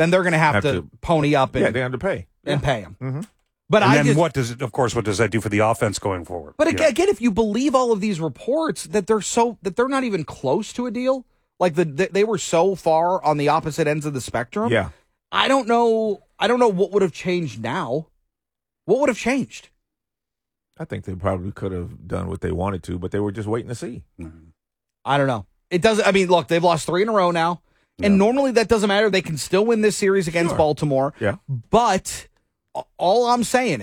then they're going to have to pony up and, they have to pay. And pay him. Mm-hmm. But what does that do for the offense going forward? But again, if you believe all of these reports that they're not even close to a deal, like they were so far on the opposite ends of the spectrum. Yeah. I don't know what would have changed now. What would have changed? I think they probably could have done what they wanted to, but they were just waiting to see. Mm-hmm. I don't know. It doesn't. I mean, look, they've lost 3 in a row now, and normally that doesn't matter. They can still win this series against Baltimore. Yeah. But all I'm saying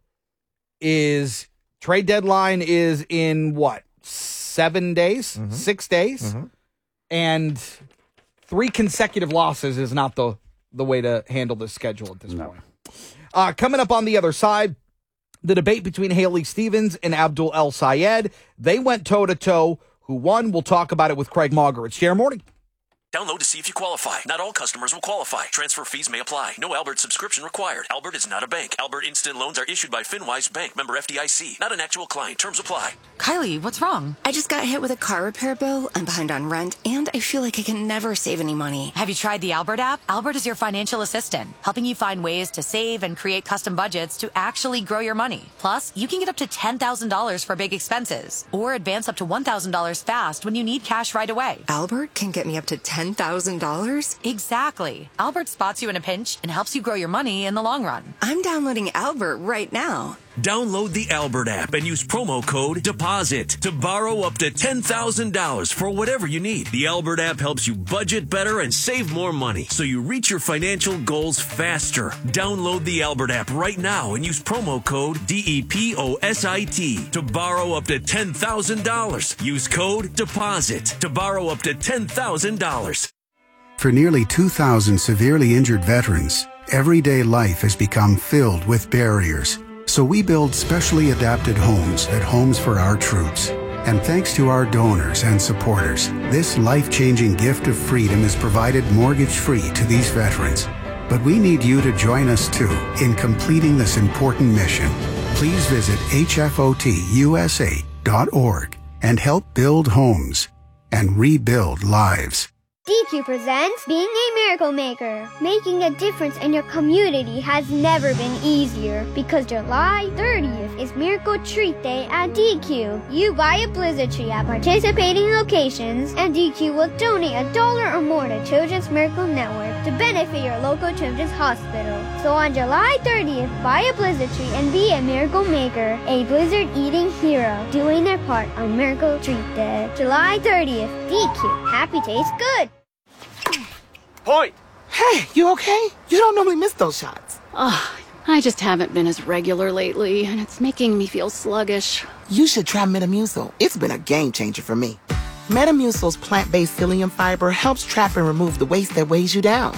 is trade deadline is in what, 7 days, 6 days, and 3 consecutive losses is not the way to handle this schedule at this point. Coming up on the other side, the debate between Haley Stevens and Abdul El Sayed. They went toe-to-toe. Who won? We'll talk about it with Craig Mauger. It's JR Morning. Download to see if you qualify. Not all customers will qualify. Transfer fees may apply. No Albert subscription required. Albert is not a bank. Albert Instant Loans are issued by FinWise Bank. Member FDIC. Not an actual client. Terms apply. Kylie, what's wrong? I just got hit with a car repair bill. I'm behind on rent, and I feel like I can never save any money. Have you tried the Albert app? Albert is your financial assistant, helping you find ways to save and create custom budgets to actually grow your money. Plus, you can get up to $10,000 for big expenses, or advance up to $1,000 fast when you need cash right away. Albert can get me up to $10,000? Exactly. Albert spots you in a pinch and helps you grow your money in the long run. I'm downloading Albert right now. Download the Albert app and use promo code DEPOSIT to borrow up to $10,000 for whatever you need. The Albert app helps you budget better and save more money so you reach your financial goals faster. Download the Albert app right now and use promo code DEPOSIT to borrow up to $10,000. Use code DEPOSIT to borrow up to $10,000. For nearly 2,000 severely injured veterans, everyday life has become filled with barriers. So we build specially adapted homes at Homes for Our Troops. And thanks to our donors and supporters, this life-changing gift of freedom is provided mortgage-free to these veterans. But we need you to join us too in completing this important mission. Please visit hfotusa.org and help build homes and rebuild lives. DQ presents Being a Miracle Maker. Making a difference in your community has never been easier because July 30th is Miracle Treat Day at DQ. You buy a blizzard tree at participating locations and DQ will donate $1 or more to Children's Miracle Network to benefit your local children's hospital. So on July 30th, buy a blizzard tree and be a miracle maker, a blizzard eating hero, doing their part on Miracle Treat Day. July 30th, DQ. Happy tastes good. Point! Hey, you okay? You don't normally miss those shots. I just haven't been as regular lately, and it's making me feel sluggish. You should try Metamucil. It's been a game changer for me. Metamucil's plant-based psyllium fiber helps trap and remove the waste that weighs you down.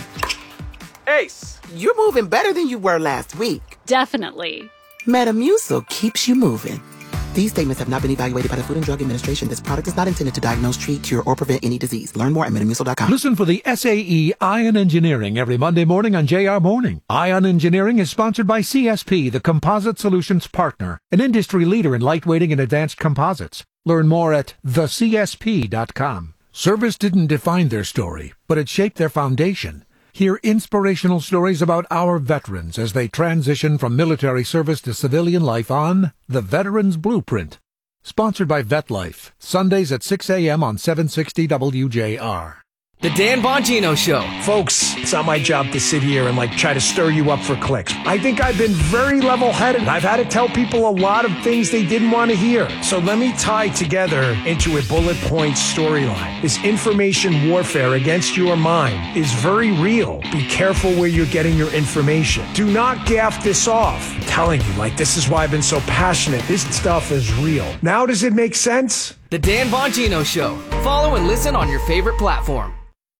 Ace, you're moving better than you were last week. Definitely. Metamucil keeps you moving. These statements have not been evaluated by the Food and Drug Administration. This product is not intended to diagnose, treat, cure, or prevent any disease. Learn more at Metamucil.com. Listen for the SAE Ion Engineering every Monday morning on JR Morning. Ion Engineering is sponsored by CSP, the Composite Solutions Partner, an industry leader in lightweighting and advanced composites. Learn more at thecsp.com. Service didn't define their story, but it shaped their foundation. Hear inspirational stories about our veterans as they transition from military service to civilian life on The Veteran's Blueprint. Sponsored by VetLife, Sundays at 6 a.m. on 760 WJR. The Dan Bongino Show. Folks, it's not my job to sit here and try to stir you up for clicks. I think I've been very level-headed. I've had to tell people a lot of things they didn't want to hear. So let me tie together into a bullet point storyline. This information warfare against your mind is very real. Be careful where you're getting your information. Do not gaff this off. I'm telling you, this is why I've been so passionate. This stuff is real. Now does it make sense? The Dan Bongino Show. Follow and listen on your favorite platform.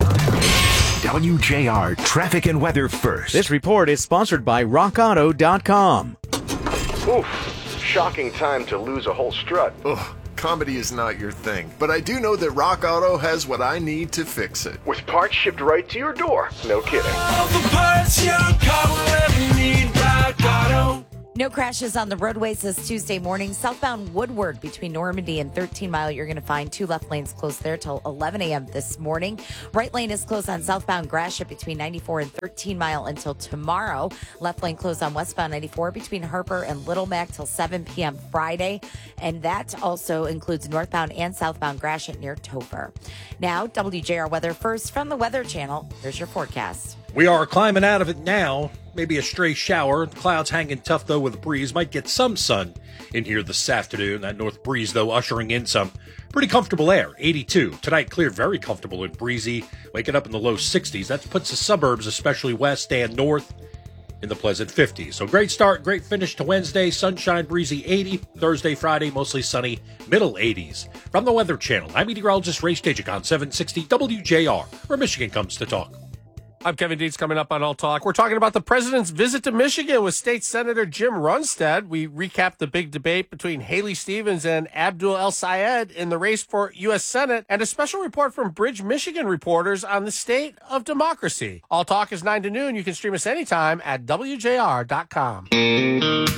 WJR Traffic and Weather First. This report is sponsored by RockAuto.com. Oof, shocking time to lose a whole strut. Ugh, comedy is not your thing, but I do know that Rock Auto has what I need to fix it. With parts shipped right to your door. No kidding. All the parts your car will ever need, Rock Auto. No crashes on the roadways this Tuesday morning. Southbound Woodward between Normandy and 13 Mile. You're going to find 2 left lanes closed there till 11 a.m. this morning. Right lane is closed on southbound Gratiot between 94 and 13 Mile until tomorrow. Left lane closed on westbound 94 between Harper and Little Mac till 7 p.m. Friday. And that also includes northbound and southbound Gratiot near Topher. Now, WJR weather first from the Weather Channel. Here's your forecast. We are climbing out of it now. Maybe a stray shower. Clouds hanging tough, though, with a breeze. Might get some sun in here this afternoon. That north breeze, though, ushering in some pretty comfortable air. 82. Tonight, clear, very comfortable and breezy. Waking up in the low 60s. That puts the suburbs, especially west and north, in the pleasant 50s. So great start, great finish to Wednesday. Sunshine, breezy 80. Thursday, Friday, mostly sunny, middle 80s. From the Weather Channel, I'm meteorologist Ray Stajic on 760 WJR, where Michigan comes to talk. I'm Kevin Dietz, coming up on All Talk. We're talking about the president's visit to Michigan with State Senator Jim Runstad. We recapped the big debate between Haley Stevens and Abdul El-Sayed in the race for U.S. Senate, and a special report from Bridge, Michigan reporters on the state of democracy. All Talk is 9 to noon. You can stream us anytime at WJR.com.